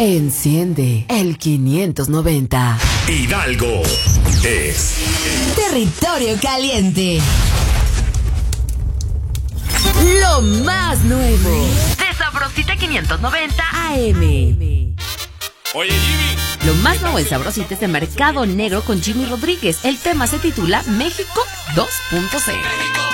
Enciende el 590. Hidalgo es Territorio Caliente. Lo más nuevo de Sabrosita 590 AM. Oye, Jimmy. Lo más nuevo en Sabrosita es el Mercado Negro con Jimmy Rodríguez. El tema se titula México 2.0.